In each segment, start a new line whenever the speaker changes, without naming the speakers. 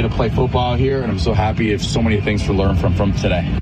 to play football here, and I'm so happy if so many things to learn from today.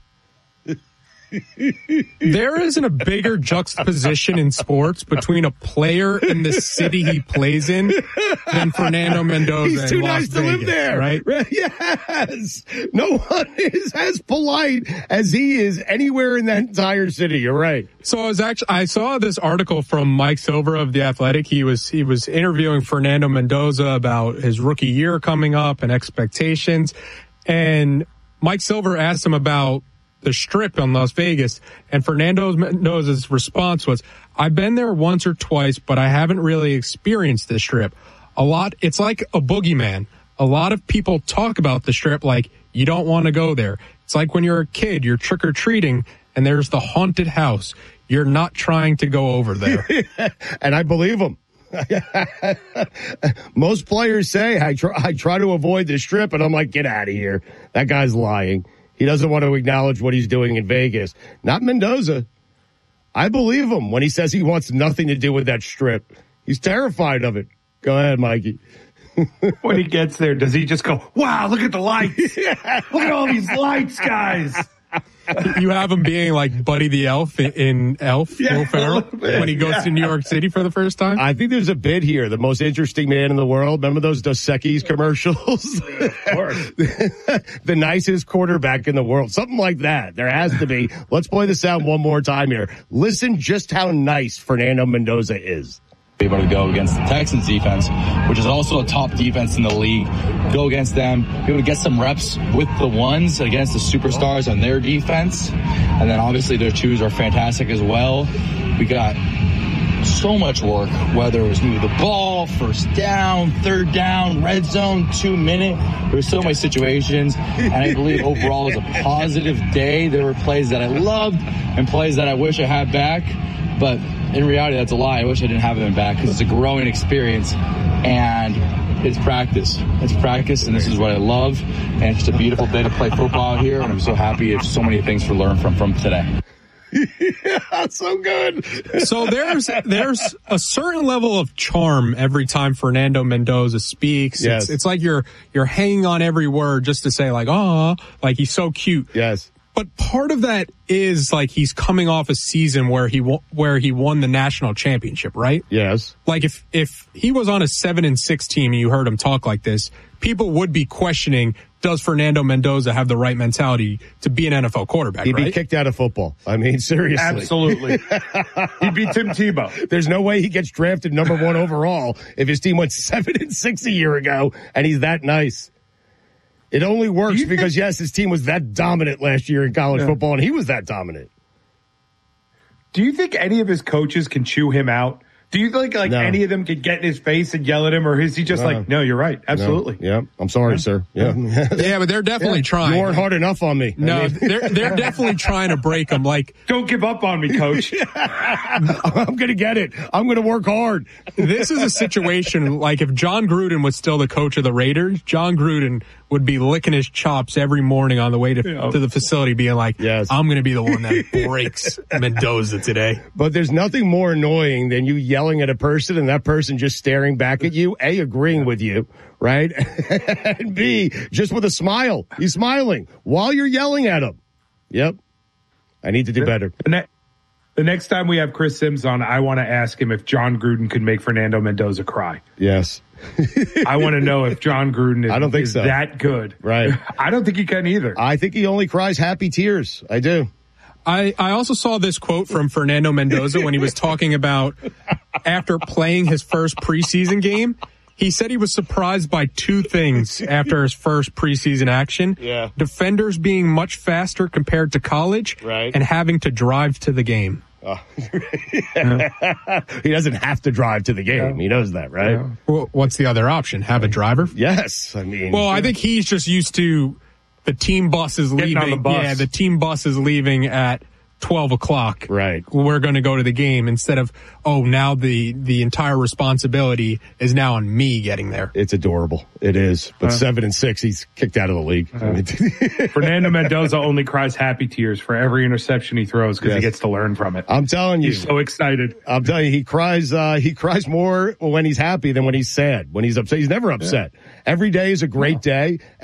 There isn't a bigger juxtaposition in sports between a player and the city he plays in than Fernando Mendoza.
He's too
in Las
nice to
Vegas,
live there,
right?
Yes. No one is as polite as he is anywhere in that entire city. You're right.
So I saw this article from Mike Silver of The Athletic. He was interviewing Fernando Mendoza about his rookie year coming up and expectations. And Mike Silver asked him about the Strip in Las Vegas, and Fernando Mendoza's response was, I've been there once or twice, but I haven't really experienced the Strip. It's like a boogeyman. A lot of people talk about the Strip like you don't want to go there. It's like when you're a kid, you're trick-or-treating, and there's the haunted house. You're not trying to go over there.
And I believe him. Most players say, I try to avoid the Strip, and I'm like, get out of here. That guy's lying. He doesn't want to acknowledge what he's doing in Vegas. Not Mendoza. I believe him when he says he wants nothing to do with that Strip. He's terrified of it. Go ahead, Mikey.
When he gets there, does he just go, wow, look at the lights. Look at all these lights, guys.
You have him being like Buddy the Elf in Elf, Will Ferrell, when he goes to New York City for the first time.
I think there's a bit here. The most interesting man in the world. Remember those Dos Equis commercials?
Of course.
The nicest quarterback in the world. Something like that. There has to be. Let's play the sound one more time here. Listen just how nice Fernando Mendoza is.
Be able to go against the Texans defense, which is also a top defense in the league. Go against them, be able to get some reps with the ones against the superstars on their defense. And then obviously their twos are fantastic as well. We got so much work, whether it was move the ball, first down, third down, red zone, 2 minute. There were so many situations, and I believe overall it was a positive day. There were plays that I loved and plays that I wish I had back, but in reality, that's a lie. I wish I didn't have them back because it's a growing experience, and it's practice. It's practice, and this is what I love, and it's just a beautiful day to play football here, and I'm so happy if so many things to learn from today.
Yeah, so good.
So there's a certain level of charm every time Fernando Mendoza speaks.
Yes.
It's like you're hanging on every word just to say like, oh, like he's so cute.
Yes.
But part of that is like he's coming off a season where he won the national championship, right?
Yes.
Like if he was on a 7-6 team and you heard him talk like this, people would be questioning, does Fernando Mendoza have the right mentality to be an NFL quarterback,
He'd
right?
be kicked out of football. I mean, seriously.
Absolutely. He'd be Tim Tebow.
There's no way he gets drafted number 1 overall if his team went 7-6 a year ago and he's that nice. It only works because, yes, his team was that dominant last year in college football, and he was that dominant.
Do you think any of his coaches can chew him out? Do you think no. Any of them could get in his face and yell at him, or is he just like, no, you're right, absolutely?
No. Yeah, I'm sorry, sir. Yeah,
yeah, but they're definitely trying.
You weren't hard enough on me.
No, they're definitely trying to break him. Like,
don't give up on me, coach.
I'm going to get it. I'm going to work hard.
This is a situation like if John Gruden was still the coach of the Raiders, John Gruden would be licking his chops every morning on the way to the facility being like, yes, I'm going to be the one that breaks Mendoza today.
But there's nothing more annoying than you yelling at a person and that person just staring back at you, A, agreeing with you, right? And B, just with a smile. He's smiling while you're yelling at him. Yep. I need to do better.
The next time we have Chris Sims on, I want to ask him if John Gruden could make Fernando Mendoza cry.
Yes.
I want to know if John Gruden is
so.
That good.
Right.
I don't think he can either.
I think he only cries happy tears. I do.
I also saw this quote from Fernando Mendoza when he was talking about after playing his first preseason game. He said he was surprised by 2 things after his first preseason action.
Yeah.
Defenders being much faster compared to college,
right,
and having to drive to the game.
He doesn't have to drive to the game. He knows that, right?
Yeah. Well, what's the other option? Have a driver?
Yes. I mean,
well, I think he's just used to the team bus is leaving.
On the bus.
Yeah, the team bus is leaving at 12 o'clock.
Right.
We're going to go to the game instead of, now the entire responsibility is now on me getting there.
It's adorable. It is. But 7-6, he's kicked out of the league.
Fernando Mendoza only cries happy tears for every interception he throws because he gets to learn from it.
I'm telling you.
He's so excited.
I'm telling you, he cries more when he's happy than when he's sad. When he's upset, he's never upset. Every day is a great day.